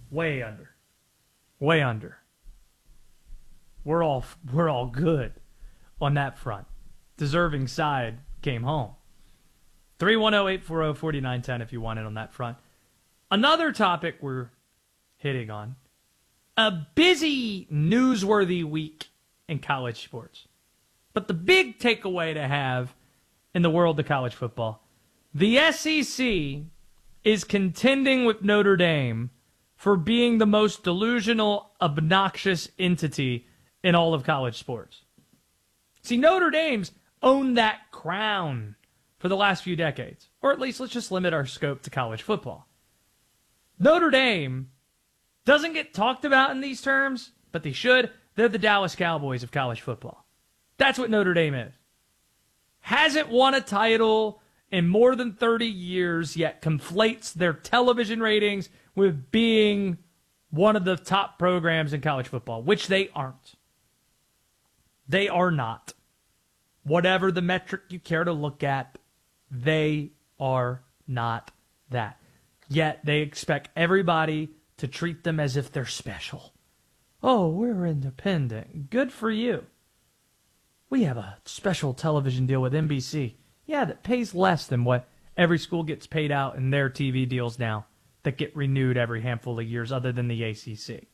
Way under. Way under. We're all good on that front. Deserving side came home. 310-840-4910 if you want it on that front. Another topic we're hitting on. A busy, newsworthy week in college sports. But the big takeaway to have in the world of college football, the SEC is contending with Notre Dame for being the most delusional, obnoxious entity in all of college sports. See, Notre Dame's owned that crown for the last few decades. Or at least let's just limit our scope to college football. Notre Dame doesn't get talked about in these terms, but they should. They're the Dallas Cowboys of college football. That's what Notre Dame is. Hasn't won a title in more than 30 years, yet conflates their television ratings with being one of the top programs in college football, which they aren't. They are not. Whatever the metric you care to look at, they are not that. Yet they expect everybody to treat them as if they're special. Oh, we're independent. Good for you. We have a special television deal with NBC. Yeah, that pays less than what every school gets paid out in their TV deals now that get renewed every handful of years other than the ACC.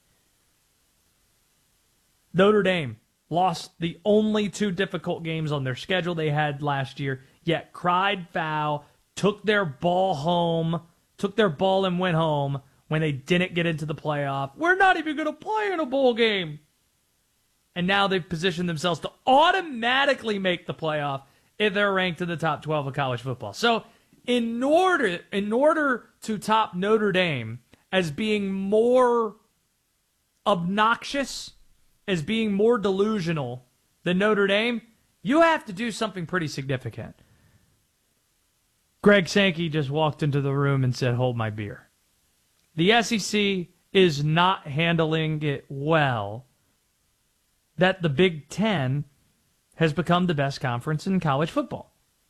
Notre Dame lost the only two difficult games on their schedule they had last year, yet cried foul, took their ball and went home when they didn't get into the playoff. We're not even going to play in a bowl game. And now they've positioned themselves to automatically make the playoff if they're ranked in the top 12 of college football. So in order to top Notre Dame as being more obnoxious, as being more delusional than Notre Dame, you have to do something pretty significant. Greg Sankey just walked into the room and said, "Hold my beer." The SEC is not handling it well that the Big Ten has become the best conference in college football.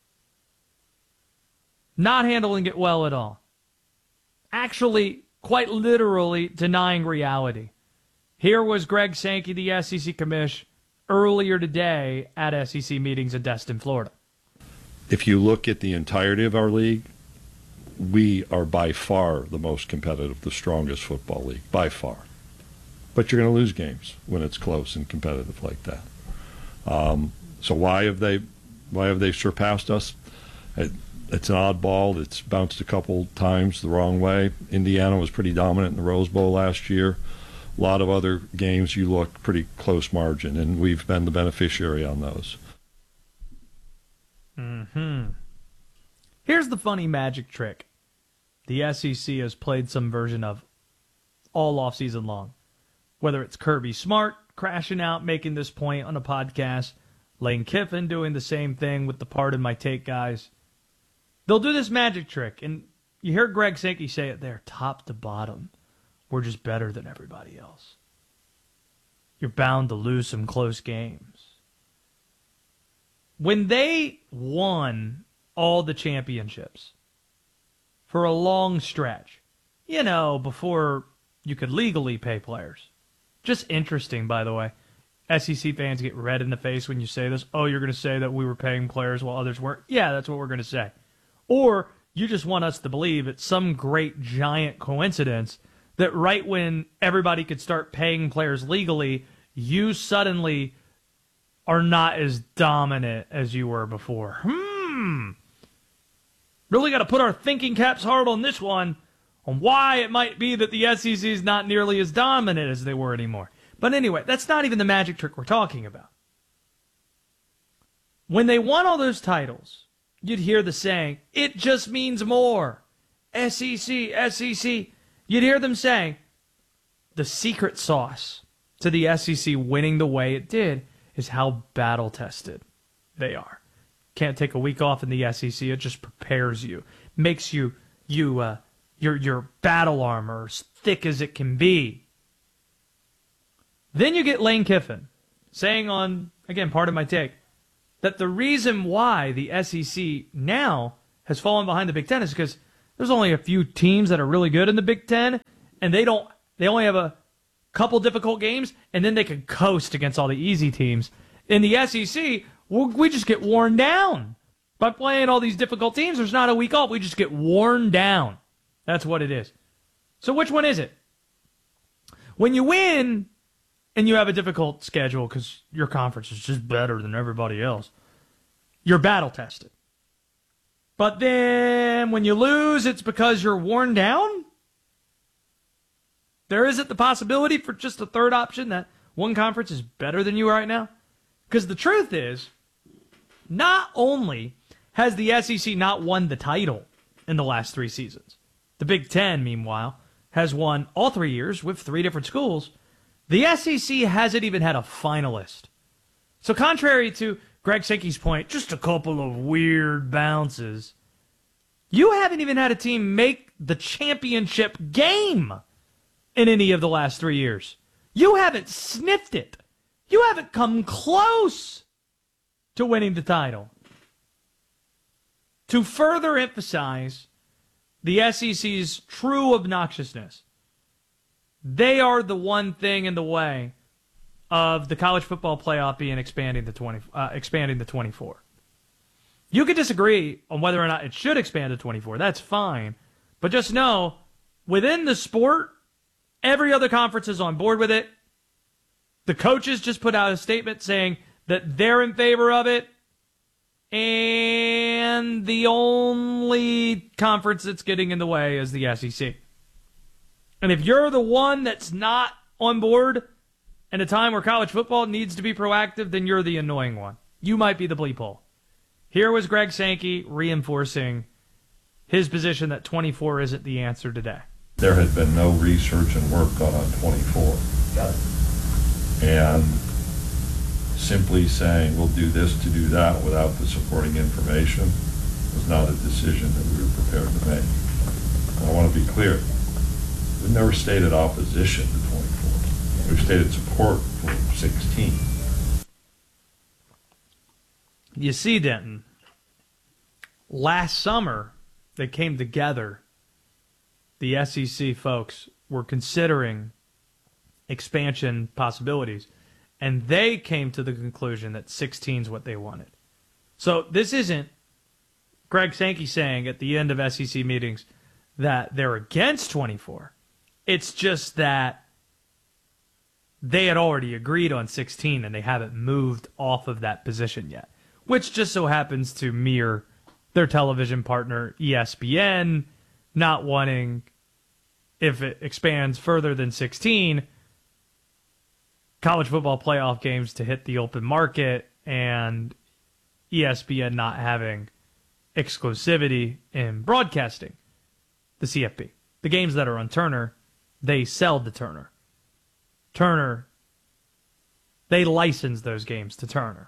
Not handling it well at all. Actually, quite literally denying reality. Here was Greg Sankey, the SEC commish, earlier today at SEC meetings in Destin, Florida. If you look at the entirety of our league, we are by far the most competitive, the strongest football league, by far. But you're going to lose games when it's close and competitive like that. So why have they surpassed us? It's an oddball. It's bounced a couple times the wrong way. Indiana was pretty dominant in the Rose Bowl last year. A lot of other games you look pretty close margin, and we've been the beneficiary on those. Here's the funny magic trick the SEC has played some version of all offseason long. Whether it's Kirby Smart crashing out, making this point on a podcast, Lane Kiffin doing the same thing with the Pardon My Take guys. They'll do this magic trick, and you hear Greg Sankey say it there, top to bottom. We're just better than everybody else. You're bound to lose some close games. When they won all the championships for a long stretch, before you could legally pay players. Just interesting, by the way. SEC fans get red in the face when you say this. Oh, you're going to say that we were paying players while others weren't? Yeah, that's what we're going to say. Or you just want us to believe it's some great giant coincidence that right when everybody could start paying players legally, you suddenly are not as dominant as you were before. Really got to put our thinking caps hard on this one, on why it might be that the SEC is not nearly as dominant as they were anymore. But anyway, that's not even the magic trick we're talking about. When they won all those titles, you'd hear the saying, it just means more. SEC, SEC. You'd hear them saying, the secret sauce to the SEC winning the way it did is how battle-tested they are. Can't take a week off in the SEC. It just prepares you. Makes your battle armor as thick as it can be. Then you get Lane Kiffin saying on, again, Pardon My Take, that the reason why the SEC now has fallen behind the Big Ten is because there's only a few teams that are really good in the Big Ten, and they They only have a couple difficult games, and then they can coast against all the easy teams. In the SEC, we just get worn down. By playing all these difficult teams, there's not a week off. We just get worn down. That's what it is. So which one is it? When you win and you have a difficult schedule because your conference is just better than everybody else, you're battle tested. But then when you lose, it's because you're worn down? There isn't the possibility for just a third option that one conference is better than you right now? Because the truth is, not only has the SEC not won the title in the last 3 seasons, the Big Ten, meanwhile, has won all 3 years with 3 different schools. The SEC hasn't even had a finalist. So contrary to Greg Sankey's point, just a couple of weird bounces, you haven't even had a team make the championship game in any of the last 3 years. You haven't sniffed it. You haven't come close to winning the title. To further emphasize the SEC's true obnoxiousness, they are the one thing in the way of the college football playoff being expanding to 24. You could disagree on whether or not it should expand to 24. That's fine. But just know, within the sport, every other conference is on board with it. The coaches just put out a statement saying that they're in favor of it. And the only conference that's getting in the way is the SEC. And if you're the one that's not on board in a time where college football needs to be proactive, then you're the annoying one. You might be the bleep hole. Here was Greg Sankey reinforcing his position that 24 isn't the answer today. There had been no research and work done on 24. Got it. And simply saying we'll do this to do that without the supporting information was not a decision that we were prepared to make. And I want to be clear. We've never stated opposition to 24. We've stated support for 16. You see, Denton, last summer they came together. The SEC folks were considering expansion possibilities, and they came to the conclusion that 16 is what they wanted. So this isn't Greg Sankey saying at the end of SEC meetings that they're against 24. It's just that they had already agreed on 16 and they haven't moved off of that position yet, which just so happens to mirror their television partner ESPN not wanting, if it expands further than 16, college football playoff games to hit the open market, and ESPN not having exclusivity in broadcasting the CFP. The games that are on Turner, they sell to Turner. Turner, they license those games to Turner.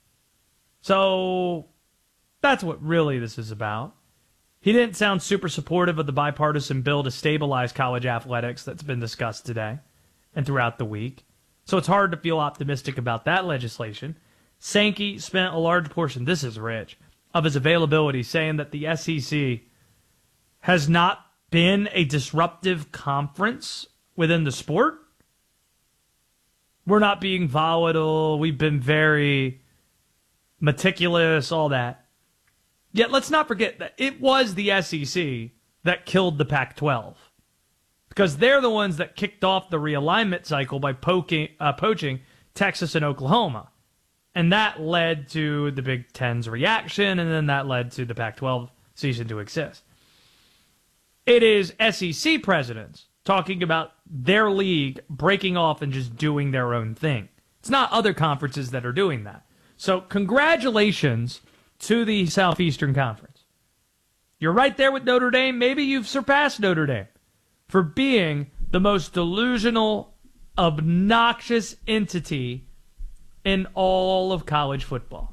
So that's what really this is about. He didn't sound super supportive of the bipartisan bill to stabilize college athletics that's been discussed today and throughout the week. So it's hard to feel optimistic about that legislation. Sankey spent a large portion, this is rich, of his availability saying that the SEC has not been a disruptive conference within the sport. We're not being volatile. We've been very meticulous, all that. Yet let's not forget that it was the SEC that killed the Pac-12. Because they're the ones that kicked off the realignment cycle by poaching Texas and Oklahoma. And that led to the Big Ten's reaction, and then that led to the Pac-12 ceasing to exist. It is SEC presidents talking about their league breaking off and just doing their own thing. It's not other conferences that are doing that. So congratulations to the Southeastern Conference. You're right there with Notre Dame. Maybe you've surpassed Notre Dame for being the most delusional, obnoxious entity in all of college football.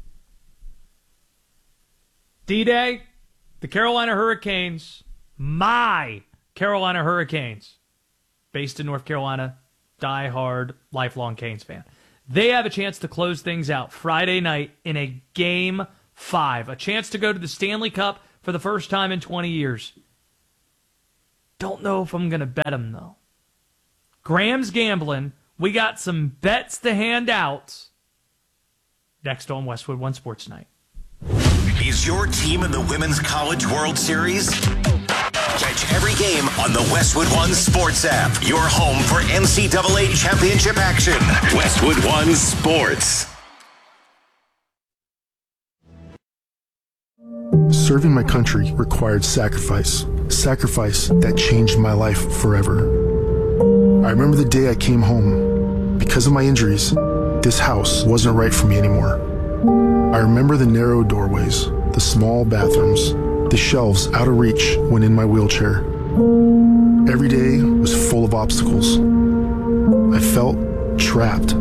D-Day, the Carolina Hurricanes, my Carolina Hurricanes, based in North Carolina, die-hard, lifelong Canes fan. They have a chance to close things out Friday night in a Game 5, a chance to go to the Stanley Cup for the first time in 20 years. Don't know if I'm going to bet them, though. Graham's gambling. We got some bets to hand out next on Westwood One Sports Night. Is your team in the Women's College World Series? Catch every game on the Westwood One Sports app. Your home for NCAA championship action. Westwood One Sports. Serving my country required sacrifice. Sacrifice that changed my life forever. I remember the day I came home. Because of my injuries, this house wasn't right for me anymore. I remember the narrow doorways, the small bathrooms, the shelves out of reach when in my wheelchair. Every day was full of obstacles. I felt trapped.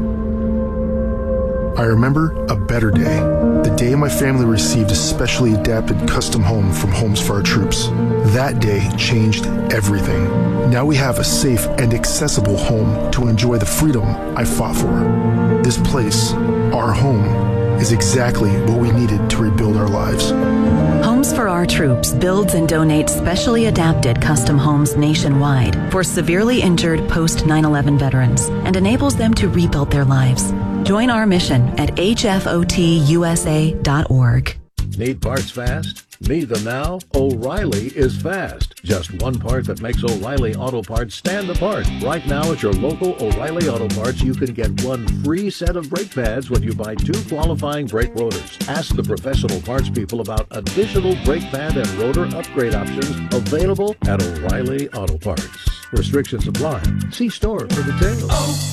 I remember a better day, the day my family received a specially adapted custom home from Homes for Our Troops. That day changed everything. Now we have a safe and accessible home to enjoy the freedom I fought for. This place, our home, is exactly what we needed to rebuild our lives. Homes for Our Troops builds and donates specially adapted custom homes nationwide for severely injured post 9/11 veterans and enables them to rebuild their lives. Join our mission at hfotusa.org. Need parts fast? Need them now? O'Reilly is fast. Just one part that makes O'Reilly Auto Parts stand apart. Right now at your local O'Reilly Auto Parts, you can get one free set of brake pads when you buy 2 qualifying brake rotors. Ask the professional parts people about additional brake pad and rotor upgrade options available at O'Reilly Auto Parts. Restrictions apply. See store for details.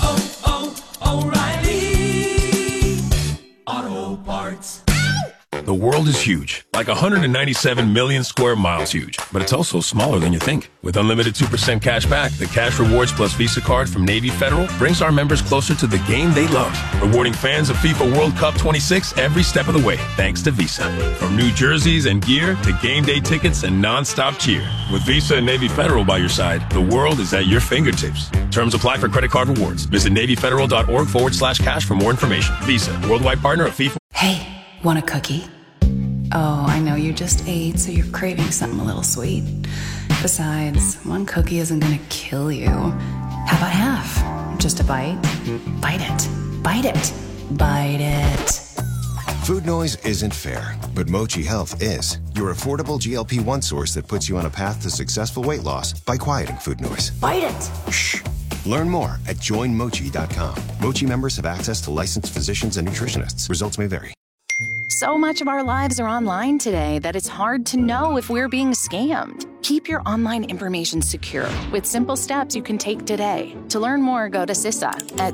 O'Reilly Auto Parts. The world is huge, like 197 million square miles huge, but it's also smaller than you think. With unlimited 2% cash back, the Cash Rewards Plus Visa card from Navy Federal brings our members closer to the game they love, rewarding fans of FIFA World Cup 26 every step of the way, thanks to Visa. From new jerseys and gear to game day tickets and non-stop cheer. With Visa and Navy Federal by your side, the world is at your fingertips. Terms apply for credit card rewards. Visit NavyFederal.org/cash for more information. Visa, worldwide partner of FIFA. Hey, want a cookie? Oh, I know you just ate, so you're craving something a little sweet. Besides, one cookie isn't gonna kill you. How about half? Just a bite? Bite it. Bite it. Bite it. Food noise isn't fair, but Mochi Health is. Your affordable GLP-1 source that puts you on a path to successful weight loss by quieting food noise. Bite it. Shh. Learn more at joinmochi.com. Mochi members have access to licensed physicians and nutritionists. Results may vary. So much of our lives are online today that it's hard to know if we're being scammed. Keep your online information secure with simple steps you can take today. To learn more, go to CISA at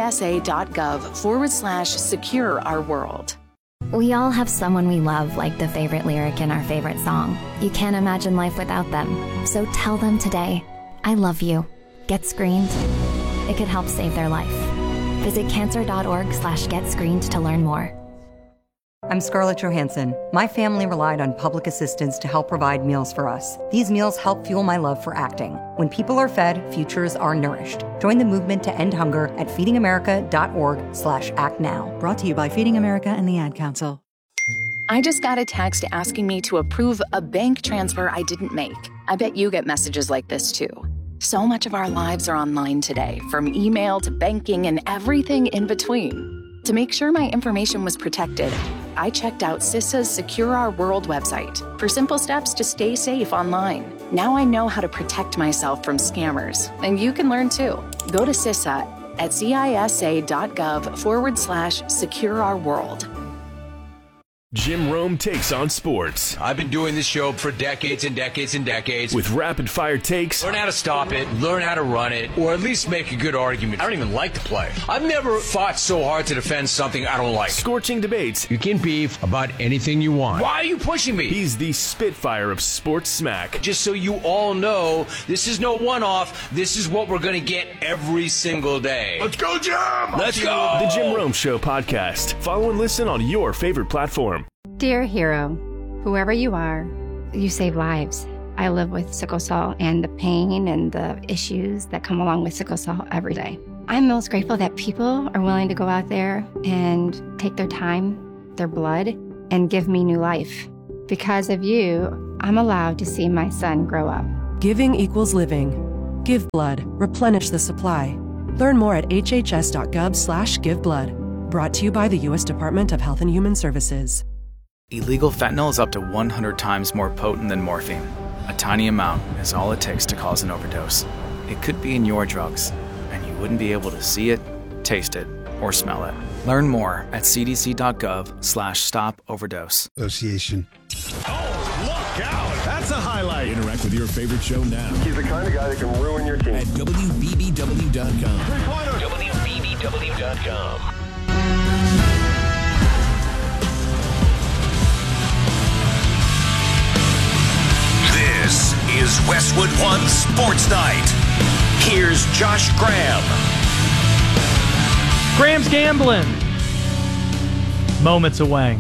cisa.gov/secure our world. We all have someone we love, like the favorite lyric in our favorite song. You can't imagine life without them. So tell them today, I love you. Get screened. It could help save their life. Visit cancer.org/getscreened to learn more. I'm Scarlett Johansson. My family relied on public assistance to help provide meals for us. These meals help fuel my love for acting. When people are fed, futures are nourished. Join the movement to end hunger at feedingamerica.org/actnow. Brought to you by Feeding America and the Ad Council. I just got a text asking me to approve a bank transfer I didn't make. I bet you get messages like this too. So much of our lives are online today, from email to banking and everything in between. To make sure my information was protected, I checked out CISA's Secure Our World website for simple steps to stay safe online. Now I know how to protect myself from scammers, and you can learn too. Go to CISA at cisa.gov/secure our world. Jim Rome takes on sports. I've been doing this show for decades and decades and decades. With rapid-fire takes. Learn how to stop it, learn how to run it, or at least make a good argument. I don't even like the play. I've never fought so hard to defend something I don't like. Scorching debates. You can beef about anything you want. Why are you pushing me? He's the Spitfire of sports smack. Just so you all know, this is no one-off. This is what we're going to get every single day. Let's go, Jim! Let's go! The Jim Rome Show podcast. Follow and listen on your favorite platform. Dear hero, whoever you are, you save lives. I live with sickle cell and the pain and the issues that come along with sickle cell every day. I'm most grateful that people are willing to go out there and take their time, their blood, and give me new life. Because of you, I'm allowed to see my son grow up. Giving equals living. Give blood. Replenish the supply. Learn more at hhs.gov/giveblood. Brought to you by the U.S. Department of Health and Human Services. Illegal fentanyl is up to 100 times more potent than morphine. A tiny amount is all it takes to cause an overdose. It could be in your drugs, and you wouldn't be able to see it, taste it, or smell it. Learn more at cdc.gov/stop-overdose. Association. Oh, look out! That's a highlight. Interact with your favorite show now. He's the kind of guy that can ruin your team. At WBBW.com. WBBW.com. This is Westwood One Sports Night. Here's Josh Graham. Graham's gambling. Moments away.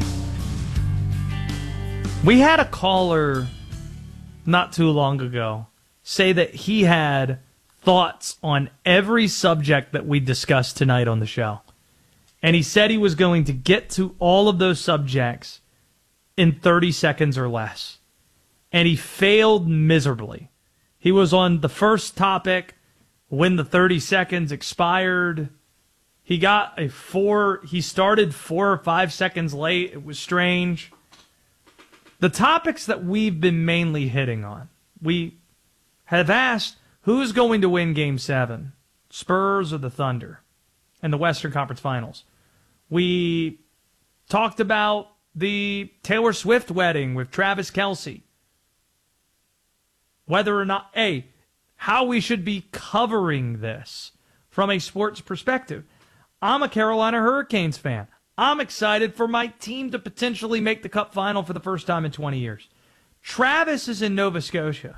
We had a caller not too long ago say that he had thoughts on every subject that we discussed tonight on the show. And he said he was going to get to all of those subjects in 30 seconds or less. And he failed miserably. He was on the first topic when the 30 seconds expired. He got he started 4 or 5 seconds late. It was strange. The topics that we've been mainly hitting on, we have asked who's going to win Game 7, Spurs or the Thunder, in the Western Conference Finals. We talked about the Taylor Swift wedding with Travis Kelce. Whether or not, how we should be covering this from a sports perspective. I'm a Carolina Hurricanes fan. I'm excited for my team to potentially make the Cup final for the first time in 20 years. Travis is in Nova Scotia.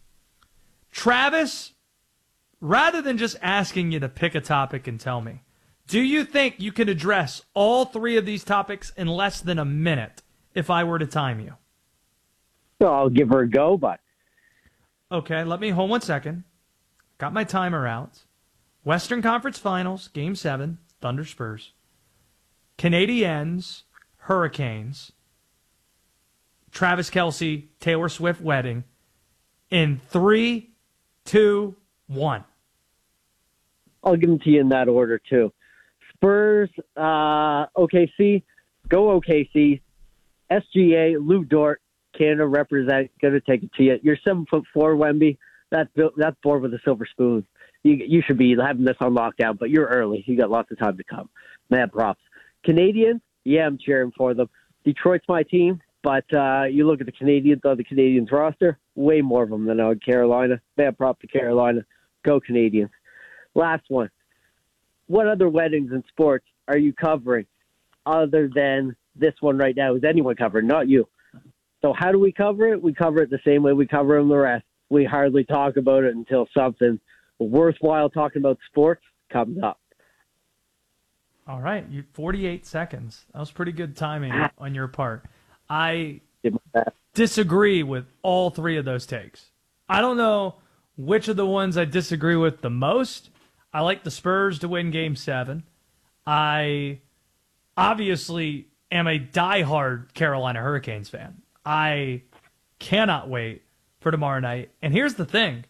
Travis, rather than just asking you to pick a topic and tell me, do you think you can address all three of these topics in less than a minute if I were to time you? So I'll give her a go, but... Okay, hold 1 second. Got my timer out. Western Conference Finals, Game 7, Thunder Spurs. Canadiens, Hurricanes. Travis Kelce, Taylor Swift wedding. In 3, 2, 1. I'll give them to you in that order, too. Spurs, OKC, go OKC. SGA, Lou Dort, Canada represent, going to take it to you. You're 7'4", Wemby. That's born with a silver spoon. You should be having this on lockdown, but you're early. You got lots of time to come. Mad props. Canadians, yeah, I'm cheering for them. Detroit's my team, but you look at the Canadians roster, way more of them than on Carolina. Mad prop to Carolina. Go Canadians. Last one. What other weddings in sports are you covering other than this one right now? Is anyone covering? Not you. So how do we cover it? We cover it the same way we cover them the rest. We hardly talk about it until something worthwhile talking about sports comes up. All right, 48 seconds. That was pretty good timing on your part. I disagree with all three of those takes. I don't know which of the ones I disagree with the most. I like the Spurs to win Game 7. I obviously am a diehard Carolina Hurricanes fan. I cannot wait for tomorrow night. And here's the thing.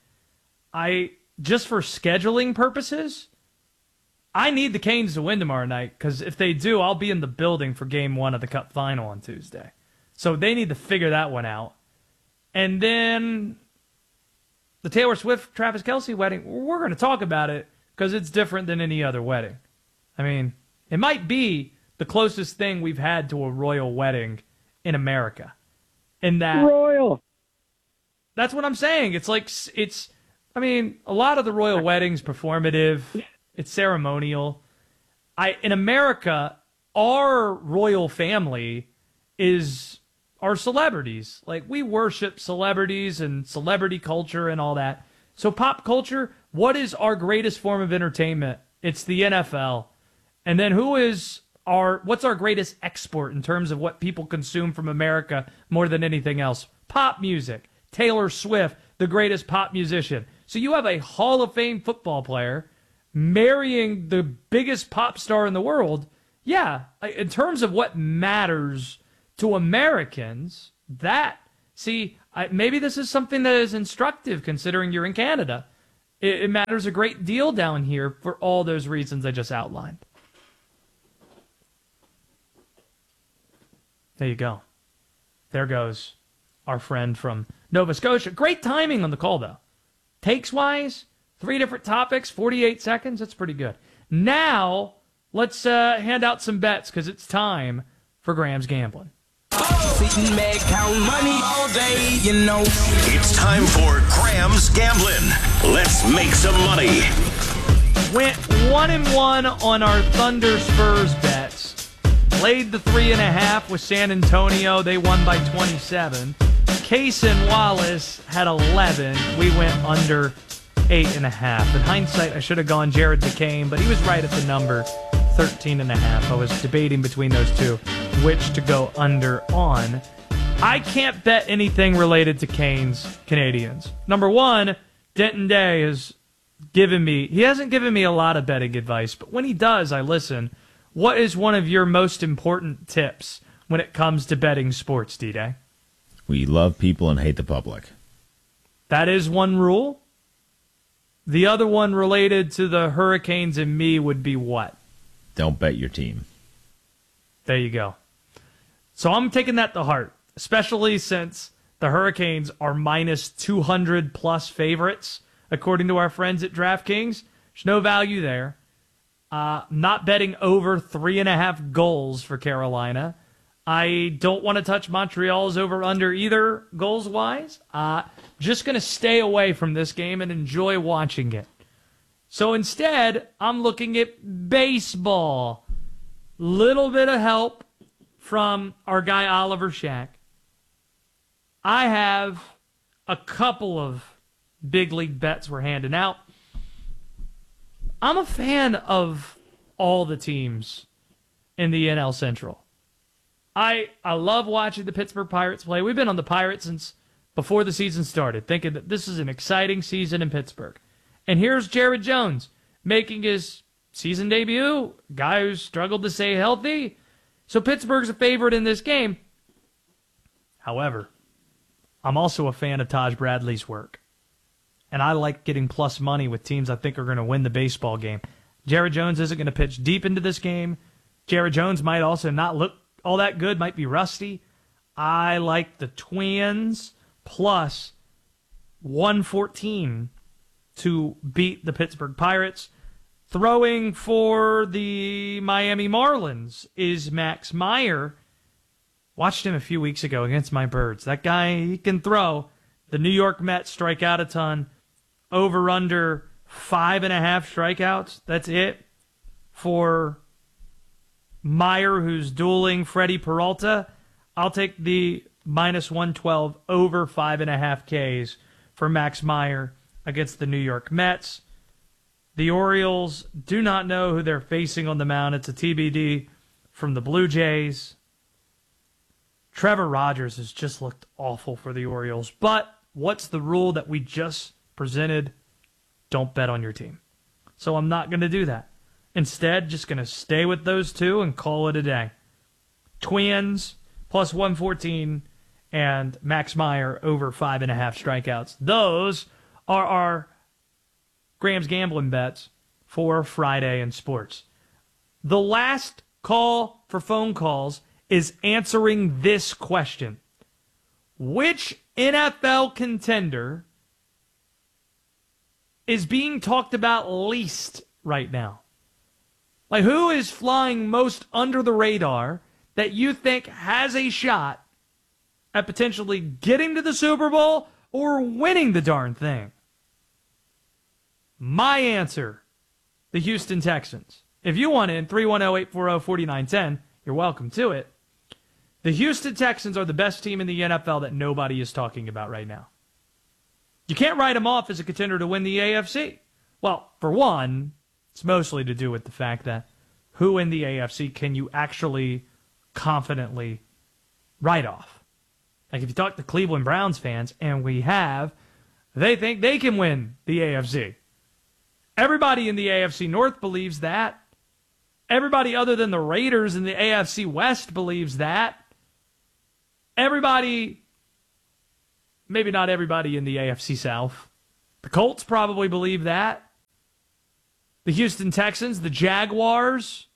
Just for scheduling purposes, I need the Canes to win tomorrow night, because if they do, I'll be in the building for Game 1 of the Cup Final on Tuesday. So they need to figure that one out. And then the Taylor Swift, Travis Kelce wedding, we're going to talk about it because it's different than any other wedding. I mean, it might be the closest thing we've had to a royal wedding in America. In that royal. That's what I'm saying. It's like, a lot of the royal weddings performative. It's ceremonial. In America, our royal family are celebrities. Like, we worship celebrities and celebrity culture and all that. So pop culture, what is our greatest form of entertainment? It's the NFL. And then what's our greatest export in terms of what people consume from America more than anything else? Pop music. Taylor Swift, the greatest pop musician. So you have a Hall of Fame football player marrying the biggest pop star in the world. Yeah, in terms of what matters to Americans, maybe this is something that is instructive considering you're in Canada. It matters a great deal down here for all those reasons I just outlined. There you go. There goes our friend from Nova Scotia. Great timing on the call, though. Takes-wise, 3 different topics, 48 seconds. That's pretty good. Now, let's hand out some bets because it's time for Graham's Gambling. Sitting back, count money all day, you know. It's time for Graham's Gambling. Let's make some money. Went 1-1 on our Thunder Spurs bets. Played the 3.5 with San Antonio. They won by 27. Case and Wallace had 11. We went under 8.5. In hindsight, I should have gone Jared McCain, but he was right at the number 13.5. I was debating between those two, which to go under on. I can't bet anything related to Canes Canadians. Number one, Denton Day has he hasn't given me a lot of betting advice, but when he does, I listen. What is one of your most important tips when it comes to betting sports, D-Day? We love people and hate the public. That is one rule. The other one related to the Hurricanes and me would be what? Don't bet your team. There you go. So I'm taking that to heart, especially since the Hurricanes are minus 200 plus favorites, according to our friends at DraftKings. There's no value there. Not betting over 3.5 goals for Carolina. I don't want to touch Montreal's over-under either, goals-wise. Just going to stay away from this game and enjoy watching it. So instead, I'm looking at baseball. Little bit of help from our guy Oliver Shack. I have a couple of big league bets we're handing out. I'm a fan of all the teams in the NL Central. I love watching the Pittsburgh Pirates play. We've been on the Pirates since before the season started, thinking that this is an exciting season in Pittsburgh. And here's Jared Jones making his season debut, guy who's struggled to stay healthy. So Pittsburgh's a favorite in this game. However, I'm also a fan of Taj Bradley's work. And I like getting plus money with teams I think are going to win the baseball game. Jared Jones isn't going to pitch deep into this game. Jared Jones might also not look all that good, might be rusty. I like the Twins plus 114 to beat the Pittsburgh Pirates. Throwing for the Miami Marlins is Max Meyer. Watched him a few weeks ago against my Birds. That guy, he can throw. The New York Mets strike out a ton. Over under 5.5 strikeouts. That's it for Meyer, who's dueling Freddie Peralta. I'll take the minus 112 over 5.5 Ks for Max Meyer against the New York Mets. The Orioles do not know who they're facing on the mound. It's a TBD from the Blue Jays. Trevor Rogers has just looked awful for the Orioles. But what's the rule that we just presented? Don't bet on your team. So I'm not going to do that. Instead, just going to stay with those two and call it a day. Twins plus 114 and Max Meyer over 5.5 strikeouts. Those are our Graham's Gambling bets for Friday in sports. The last call for phone calls is answering this question. Which NFL contender is being talked about least right now? Like, who is flying most under the radar that you think has a shot at potentially getting to the Super Bowl or winning the darn thing? My answer, the Houston Texans. If you want in, 310-840-4910, you're welcome to it. The Houston Texans are the best team in the NFL that nobody is talking about right now. You can't write them off as a contender to win the AFC. Well, for one, it's mostly to do with the fact that who in the AFC can you actually confidently write off? Like if you talk to Cleveland Browns fans, and we have, they think they can win the AFC. Everybody in the AFC North believes that. Everybody other than the Raiders in the AFC West believes that. Everybody, maybe not everybody in the AFC South, The Colts probably believe that. The Houston Texans, the Jaguars.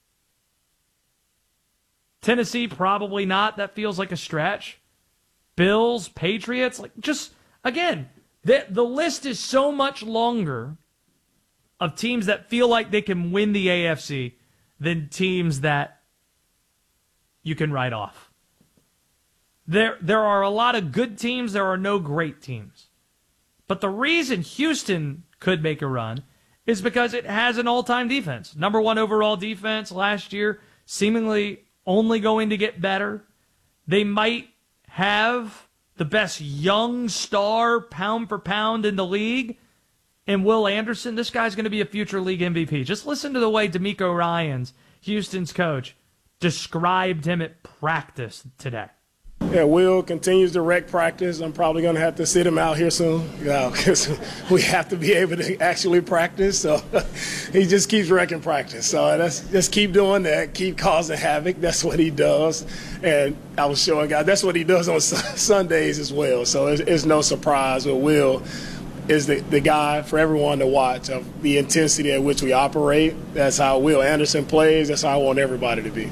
Tennessee, probably not. That feels like a stretch. Bills, Patriots, again, the list is so much longer of teams that feel like they can win the AFC than teams that you can write off. There are a lot of good teams. There are no great teams. But the reason Houston could make a run is because it has an all-time defense. Number 1 overall defense last year, seemingly only going to get better. They might have the best young star pound for pound in the league. And Will Anderson, this guy's going to be a future league MVP. Just listen to the way D'Amico Ryans, Houston's coach, described him at practice today. Yeah, Will continues to wreck practice. I'm probably going to have to sit him out here soon because we have to be able to actually practice. So he just keeps wrecking practice. So just keep doing that, keep causing havoc. That's what he does. And I was showing guys that's what he does on Sundays as well. So it's no surprise with Will is the guy for everyone to watch of the intensity at which we operate. That's how Will Anderson plays. That's how I want everybody to be.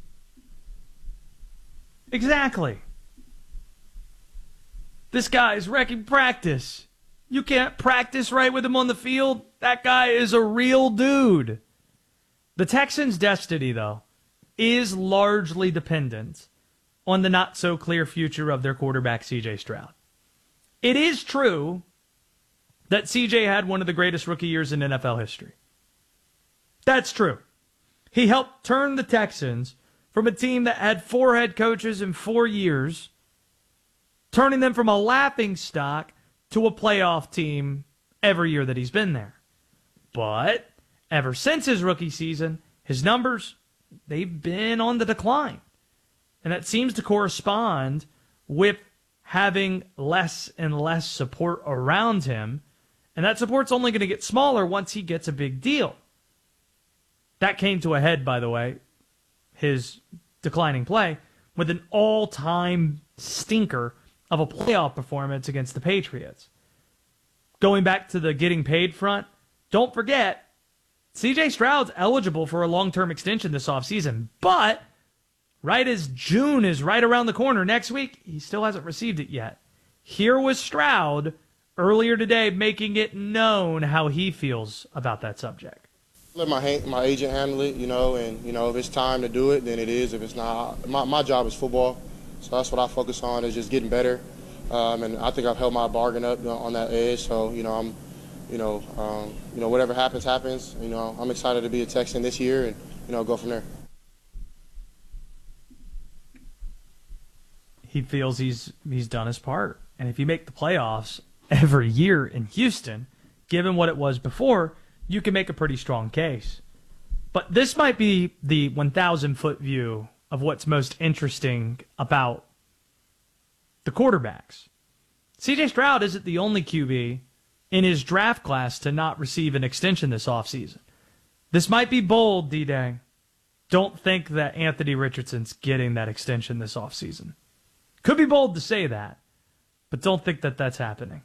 Exactly. This guy is wrecking practice. You can't practice right with him on the field. That guy is a real dude. The Texans' destiny, though, is largely dependent on the not-so-clear future of their quarterback, C.J. Stroud. It is true that C.J. had one of the greatest rookie years in NFL history. That's true. He helped turn the Texans from a team that had 4 head coaches in 4 years, turning them from a laughingstock to a playoff team every year that he's been there. But ever since his rookie season, his numbers, they've been on the decline. And that seems to correspond with having less and less support around him. And that support's only going to get smaller once he gets a big deal. That came to a head, by the way, his declining play, with an all-time stinker of a playoff performance against the Patriots. Going back to the getting paid front, don't forget, C.J. Stroud's eligible for a long-term extension this offseason, but right as June is right around the corner next week, he still hasn't received it yet. Here was Stroud earlier today making it known how he feels about that subject. Let my agent handle it, and, if it's time to do it, then it is. If it's not, my job is football, so that's what I focus on is just getting better. And I think I've held my bargain up on that edge, so, I'm, whatever happens, happens. I'm excited to be a Texan this year and, go from there. He feels he's done his part. And if you make the playoffs every year in Houston, given what it was before, you can make a pretty strong case. But this might be the 1,000-foot view of what's most interesting about the quarterbacks. C.J. Stroud isn't the only QB in his draft class to not receive an extension this offseason. This might be bold, D-Day. Don't think that Anthony Richardson's getting that extension this offseason. Could be bold to say that, but don't think that that's happening.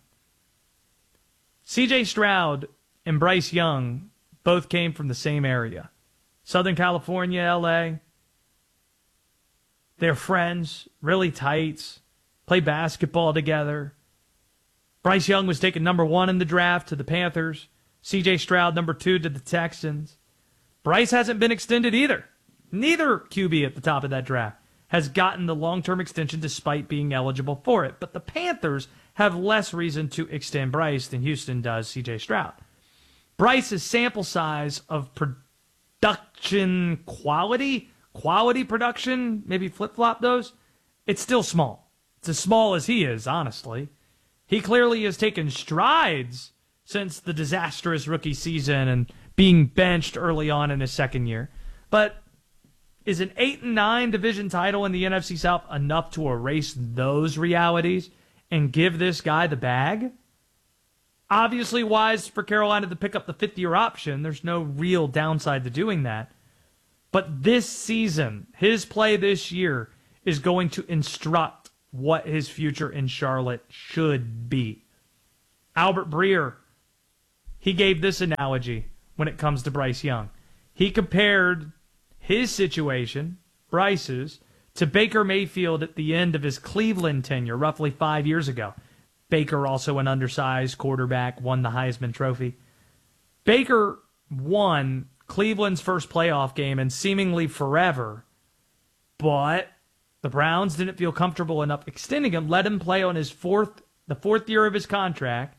C.J. Stroud and Bryce Young both came from the same area. Southern California, L.A. They're friends, really tight, play basketball together. Bryce Young was taken number 1 in the draft to the Panthers. C.J. Stroud, number 2 to the Texans. Bryce hasn't been extended either. Neither QB at the top of that draft has gotten the long-term extension despite being eligible for it. But the Panthers have less reason to extend Bryce than Houston does C.J. Stroud. Bryce's sample size of production quality production, maybe flip-flop those, it's still small. It's as small as he is, honestly. He clearly has taken strides since the disastrous rookie season and being benched early on in his second year. But is an 8-9 division title in the NFC South enough to erase those realities and give this guy the bag? Obviously wise for Carolina to pick up the 5th-year option. There's no real downside to doing that. But this season, his play this year is going to instruct what his future in Charlotte should be. Albert Breer, he gave this analogy when it comes to Bryce Young. He compared his situation, Bryce's, to Baker Mayfield at the end of his Cleveland tenure, roughly 5 years ago. Baker, also an undersized quarterback, won the Heisman Trophy. Baker won Cleveland's first playoff game and seemingly forever, but the Browns didn't feel comfortable enough extending him, let him play on the fourth year of his contract.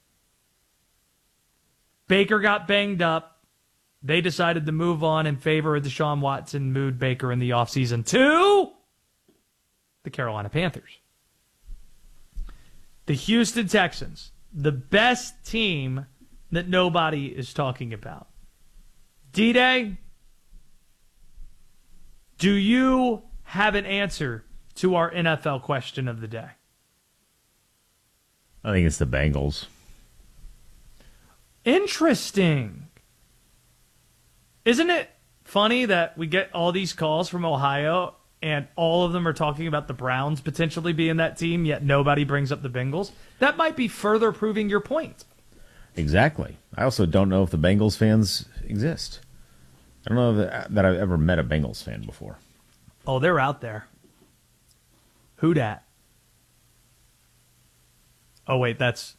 Baker got banged up. They decided to move on in favor of Deshaun Watson, moved Baker in the offseason to the Carolina Panthers. The Houston Texans, the best team that nobody is talking about. D-Day, do you have an answer to our NFL question of the day? I think it's the Bengals. Interesting. Isn't it funny that we get all these calls from Ohio and all of them are talking about the Browns potentially being that team, yet nobody brings up the Bengals? That might be further proving your point. Exactly. I also don't know if the Bengals fans exist. I don't know that I've ever met a Bengals fan before. Oh, they're out there. Who dat? Oh, wait,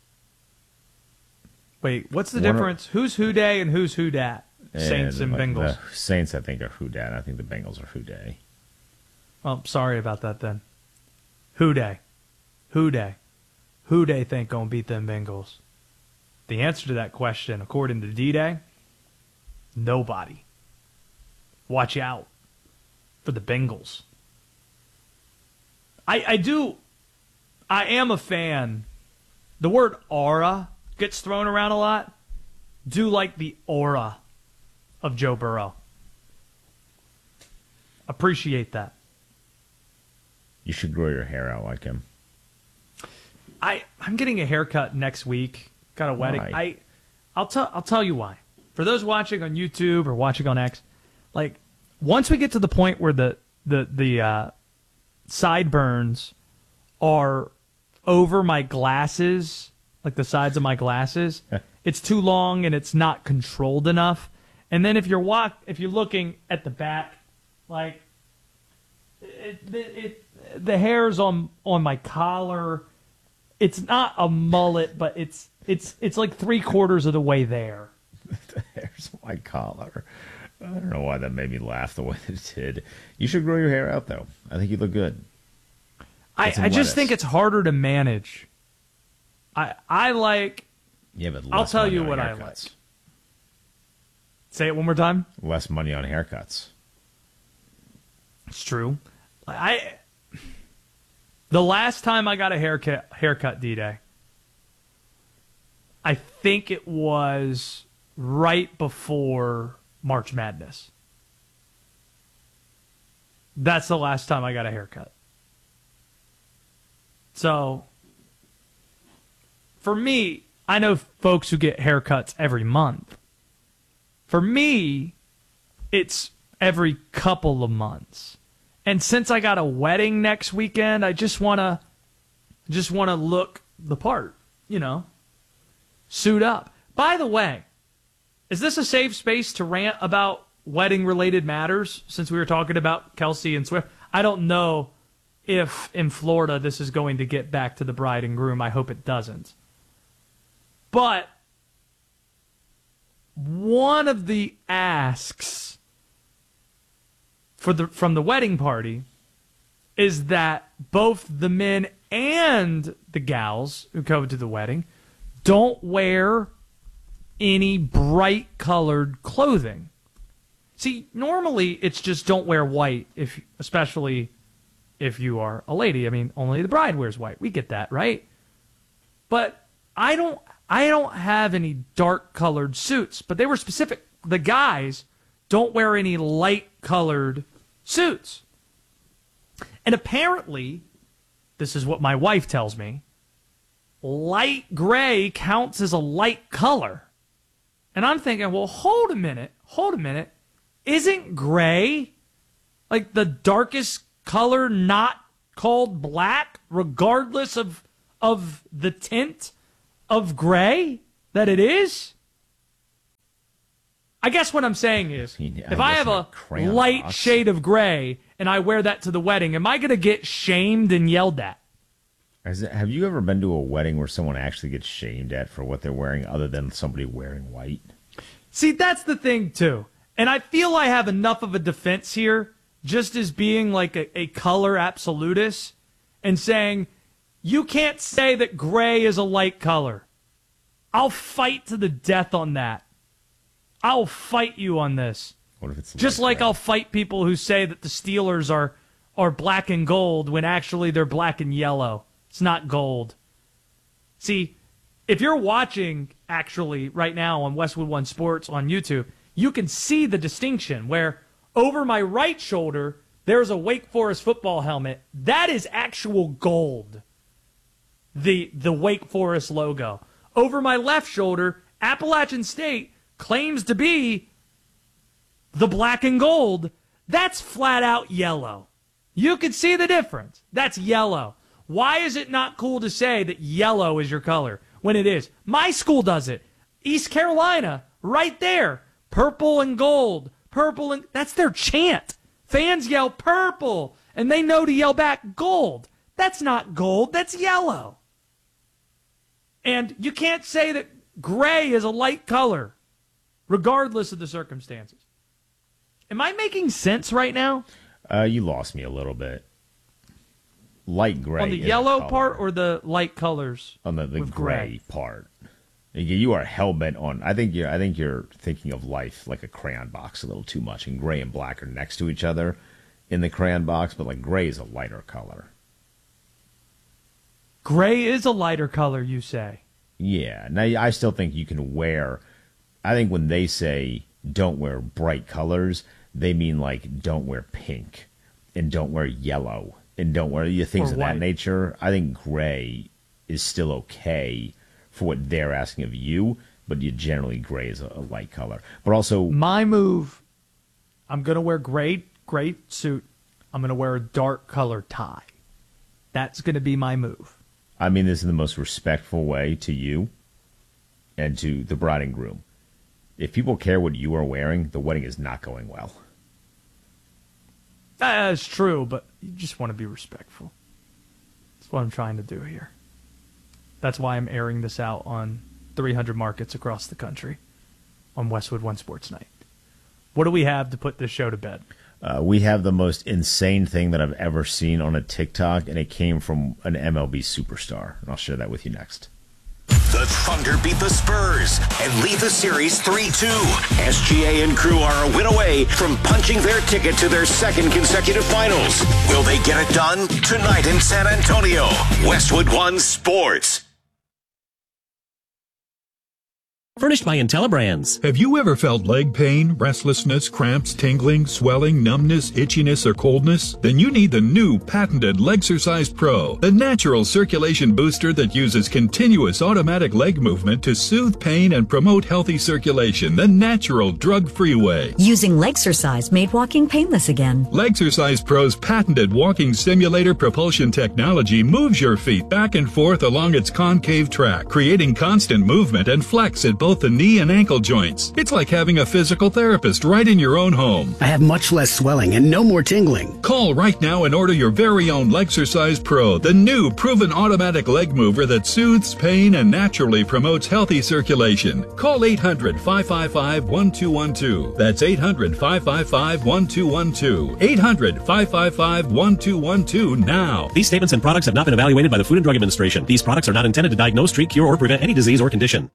what's the difference? Who's who day and who's who dat? Saints and Bengals. The Saints, I think, are who dat. I think the Bengals are who day. Well, sorry about that then. Who day? Who day? Who they think gonna beat them Bengals? The answer to that question, according to D-Day, nobody. Watch out for the Bengals. I am a fan. The word aura gets thrown around a lot. Do like the aura of Joe Burrow. Appreciate that. You should grow your hair out like him. I'm getting a haircut next week. Got a wedding. Why? I'll tell you why. For those watching on YouTube or watching on X, like once we get to the point where the sideburns are over my glasses, like the sides of my glasses, it's too long and it's not controlled enough. And then if you're looking at the back, like the hairs on my collar, it's not a mullet, but it's like 3/4 of the way there. The hairs on my collar. I don't know why that made me laugh the way it did. You should grow your hair out, though. I think you look good. I just think it's harder to manage. I like. Yeah, but I'll tell you what I like. Say it one more time. Less money on haircuts. It's true. The last time I got a haircut, D-Day, I think it was right before March Madness. That's the last time I got a haircut. So, for me, I know folks who get haircuts every month. For me, it's every couple of months. And since I got a wedding next weekend, I just want to look the part, suit up. By the way, is this a safe space to rant about wedding-related matters since we were talking about Kelsey and Swift? I don't know if in Florida this is going to get back to the bride and groom. I hope it doesn't. But one of the asks from the wedding party is that both the men and the gals who come to the wedding don't wear any bright colored clothing. See, normally it's just don't wear white, especially if you are a lady. I mean, only the bride wears white. We get that, right? But I don't have any dark colored suits, but they were specific. The guys don't wear any light colored suits. And apparently, this is what my wife tells me, light gray counts as a light color. And I'm thinking, well, hold a minute. Isn't gray like the darkest color not called black, regardless of the tint of gray that it is? I guess what I'm saying is, if I have a light shade of gray and I wear that to the wedding, am I going to get shamed and yelled at? Have you ever been to a wedding where someone actually gets shamed at for what they're wearing other than somebody wearing white? See, that's the thing, too. And I feel I have enough of a defense here, just as being like a color absolutist, and saying, you can't say that gray is a light color. I'll fight to the death on that. I'll fight you on this. What if it's just like I'll fight people who say that the Steelers are black and gold when actually they're black and yellow. It's not gold. See, if you're watching actually right now on Westwood One Sports on YouTube, you can see the distinction where over my right shoulder, there's a Wake Forest football helmet. That is actual gold. The Wake Forest logo. Over my left shoulder, Appalachian State claims to be the black and gold. That's flat out yellow. You can see the difference. That's yellow. Why is it not cool to say that yellow is your color when it is? My school does it. East Carolina, right there. Purple and gold. Purple and... That's their chant. Fans yell purple, and they know to yell back gold. That's not gold. That's yellow. And you can't say that gray is a light color, regardless of the circumstances. Am I making sense right now? You lost me a little bit. Light gray. On the yellow part or the light colors? On the gray part. You are hell-bent on... I think you're thinking of life like a crayon box a little too much, and gray and black are next to each other in the crayon box, but like gray is a lighter color. Gray is a lighter color, you say? Yeah. Now, I still think you can wear... I think when they say don't wear bright colors, they mean like don't wear pink and don't wear yellow and don't wear things of that nature. I think gray is still okay for what they're asking of you, but generally gray is a light color. But also... My move, I'm going to wear gray suit. I'm going to wear a dark color tie. That's going to be my move. I mean this in the most respectful way to you and to the bride and groom. If people care what you are wearing, the wedding is not going well. That's true, but you just want to be respectful. That's what I'm trying to do here. That's why I'm airing this out on 300 markets across the country on Westwood One Sports Night. What do we have to put this show to bed? We have the most insane thing that I've ever seen on a TikTok, and it came from an MLB superstar. And I'll share that with you next. The Thunder beat the Spurs and lead the series 3-2. SGA and crew are a win away from punching their ticket to their second consecutive finals. Will they get it done? Tonight in San Antonio. Westwood One Sports. Furnished by IntelliBrands. Have you ever felt leg pain, restlessness, cramps, tingling, swelling, numbness, itchiness, or coldness? Then you need the new patented Legsercise Pro, the natural circulation booster that uses continuous automatic leg movement to soothe pain and promote healthy circulation the natural, drug-free way. Using Legsercise made walking painless again. Legsercise Pro's patented walking simulator propulsion technology moves your feet back and forth along its concave track, creating constant movement and flex at both the knee and ankle joints. It's like having a physical therapist right in your own home. I have much less swelling and no more tingling. Call right now and order your very own Legsercise Pro, the new proven automatic leg mover that soothes pain and naturally promotes healthy circulation. Call 800-555-1212. That's 800-555-1212. 800-555-1212 now. These statements and products have not been evaluated by the Food and Drug Administration. These products are not intended to diagnose, treat, cure, or prevent any disease or condition.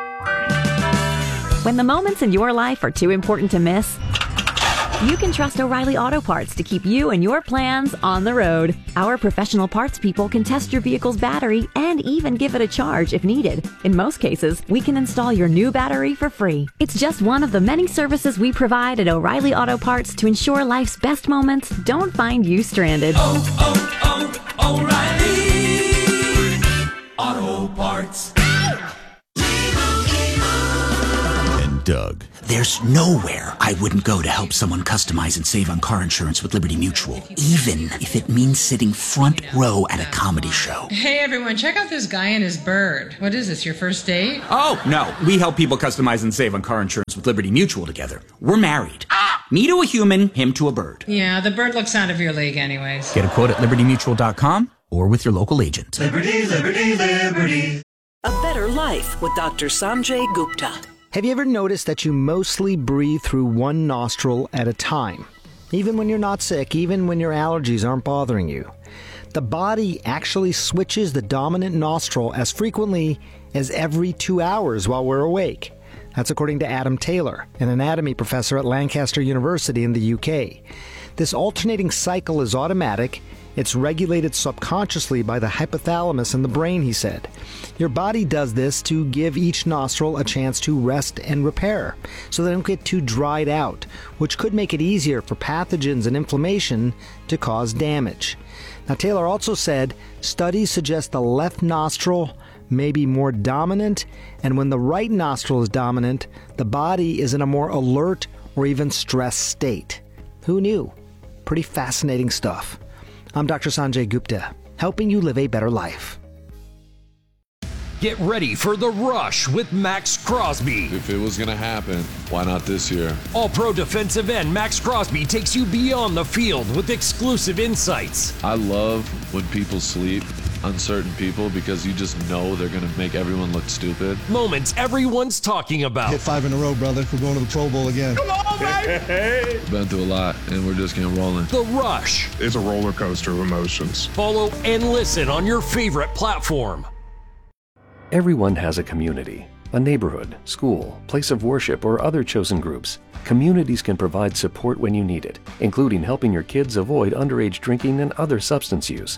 When the moments in your life are too important to miss, you can trust O'Reilly Auto Parts to keep you and your plans on the road. Our professional parts people can test your vehicle's battery and even give it a charge if needed. In most cases, we can install your new battery for free. It's just one of the many services we provide at O'Reilly Auto Parts to ensure life's best moments don't find you stranded. O'Reilly Auto Parts. Doug. There's nowhere I wouldn't go to help someone customize and save on car insurance with Liberty Mutual, even if it means sitting front row at a comedy show. Hey everyone, check out this guy and his bird. What is this, your first date? Oh, no. We help people customize and save on car insurance with Liberty Mutual together. We're married. Me to a human, him to a bird. Yeah, the bird looks out of your league anyways. Get a quote at libertymutual.com or with your local agent. Liberty, liberty, liberty. A better life with Dr. Sanjay Gupta. Have you ever noticed that you mostly breathe through one nostril at a time? Even when you're not sick, even when your allergies aren't bothering you. The body actually switches the dominant nostril as frequently as every 2 hours while we're awake. That's according to Adam Taylor, an anatomy professor at Lancaster University in the UK. This alternating cycle is automatic. It's regulated subconsciously by the hypothalamus in the brain, he said. Your body does this to give each nostril a chance to rest and repair, so they don't get too dried out, which could make it easier for pathogens and inflammation to cause damage. Now, Taylor also said studies suggest the left nostril may be more dominant, and when the right nostril is dominant, the body is in a more alert or even stressed state. Who knew? Pretty fascinating stuff. I'm Dr. Sanjay Gupta, helping you live a better life. Get ready for The Rush with Max Crosby. If it was going to happen, why not this year? All-pro defensive end Max Crosby takes you beyond the field with exclusive insights. I love when people sleep, uncertain people, because you just know they're going to make everyone look stupid. Moments everyone's talking about. Hit 5 in a row, brother. We're going to the Pro Bowl again. Come on, baby! Been through a lot, and we're just getting rolling. The Rush. It's a roller coaster of emotions. Follow and listen on your favorite platform. Everyone has a community, a neighborhood, school, place of worship, or other chosen groups. Communities can provide support when you need it, including helping your kids avoid underage drinking and other substance use.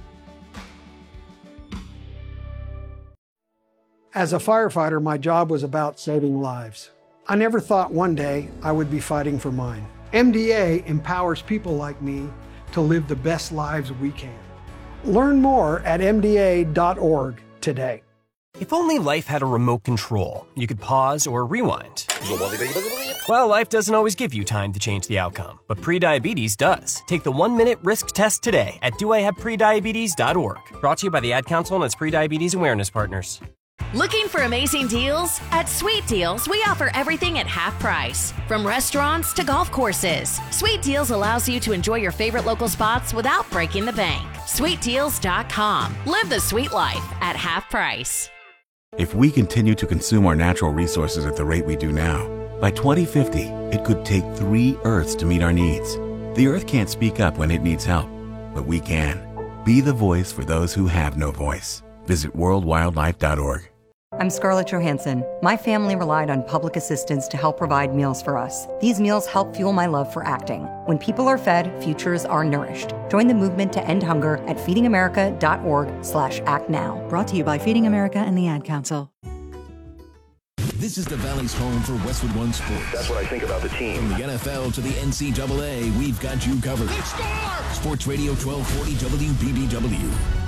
As a firefighter, my job was about saving lives. I never thought one day I would be fighting for mine. MDA empowers people like me to live the best lives we can. Learn more at MDA.org today. If only life had a remote control, you could pause or rewind. Well, life doesn't always give you time to change the outcome, but prediabetes does. Take the 1-minute risk test today at doihaveprediabetes.org. Brought to you by the Ad Council and its prediabetes awareness partners. Looking for amazing deals? At Sweet Deals, we offer everything at half price. From restaurants to golf courses, Sweet Deals allows you to enjoy your favorite local spots without breaking the bank. SweetDeals.com. Live the sweet life at half price. If we continue to consume our natural resources at the rate we do now, by 2050, it could take 3 Earths to meet our needs. The Earth can't speak up when it needs help, but we can. Be the voice for those who have no voice. Visit worldwildlife.org. I'm Scarlett Johansson. My family relied on public assistance to help provide meals for us. These meals help fuel my love for acting. When people are fed, futures are nourished. Join the movement to end hunger at feedingamerica.org/actnow. Brought to you by Feeding America and the Ad Council. This is the Valley's home for Westwood One Sports. That's what I think about the team. From the NFL to the NCAA, we've got you covered. Sports Radio 1240 WBBW.